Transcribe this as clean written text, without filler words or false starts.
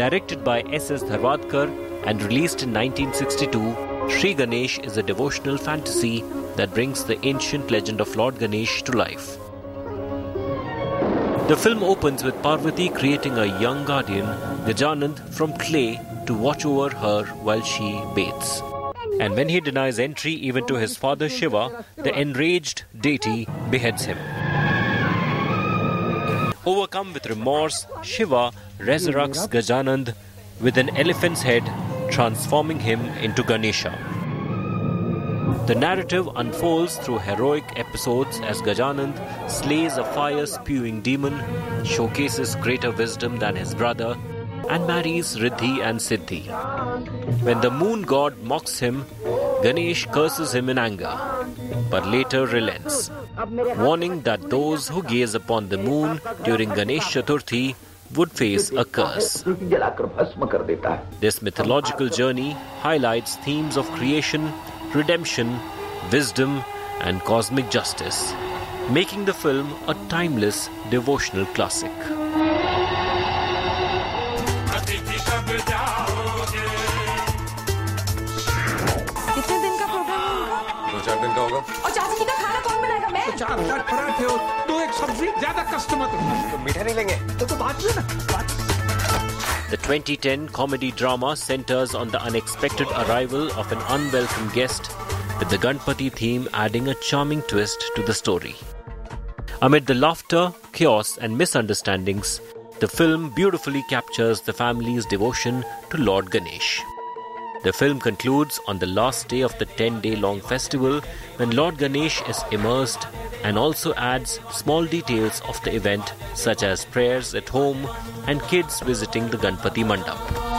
Directed by S.S. Dharwadkar and released in 1962, Sri Ganesh is a devotional fantasy that brings the ancient legend of Lord Ganesh to life. The film opens with Parvati creating a young guardian, Gajanand, from clay to watch over her while she bathes. And when he denies entry even to his father Shiva, the enraged deity beheads him. Overcome with remorse, Shiva resurrects Gajanand with an elephant's head, transforming him into Ganesha. The narrative unfolds through heroic episodes as Gajanand slays a fire-spewing demon, showcases greater wisdom than his brother, and marries Riddhi and Siddhi. When the moon god mocks him, Ganesh curses him in anger, but later relents, warning that those who gaze upon the moon during Ganesh Chaturthi would face a curse. This mythological journey highlights themes of creation, redemption, wisdom, and cosmic justice, making the film a timeless devotional classic. और चाची का खाना कौन बनाएगा? मैं? तो 4 पराठे हो, 2 एक सब्जी, ज्यादा कस्टमर तो मीठा नहीं लेंगे, तो बात ले ना. The 2010 comedy drama centers on the unexpected arrival of an unwelcome guest, with the Ganpati theme adding a charming twist to the story. Amid the laughter, chaos, and misunderstandings, the film beautifully captures the family's devotion to Lord Ganesh. The film concludes on the last day of the 10-day-long festival when Lord Ganesh is immersed, and also adds small details of the event such as prayers at home and kids visiting the Ganpati Mandap.